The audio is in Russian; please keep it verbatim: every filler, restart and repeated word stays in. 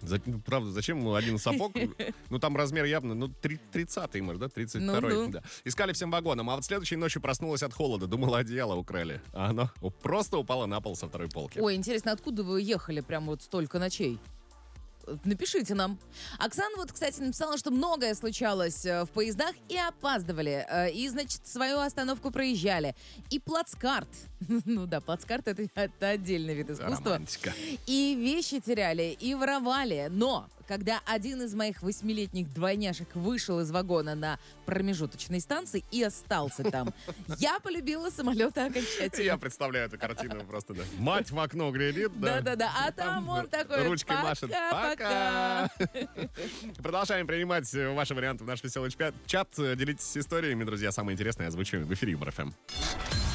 За, ну, правда, зачем ему один сапог? Ну, там размер явно, ну, тридцатый, может, да? тридцать второй. Ну, ну. Да. Искали всем вагоном, а вот следующей ночью проснулась от холода. Думала, одеяло украли. А оно просто упало на пол со второй полки. Ой, интересно, откуда вы ехали прям вот столько ночей? Напишите нам. Оксана вот, кстати, написала, что многое случалось в поездах и опаздывали. И, значит, свою остановку проезжали. И плацкарт. Ну да, плацкарт это, это отдельный вид искусства. Романтика. И вещи теряли, и воровали. Но когда один из моих восьмилетних двойняшек вышел из вагона на промежуточной станции и остался там, я полюбила самолеты окончательно. Я представляю эту картину просто, да. Мать в окно глядит, да. Да-да-да, а там он такой: ручкой машет. Пока! Продолжаем принимать ваши варианты в наш веселый чат. Делитесь историями, друзья, самые интересные озвучиваем в эфире Юмор ФМ.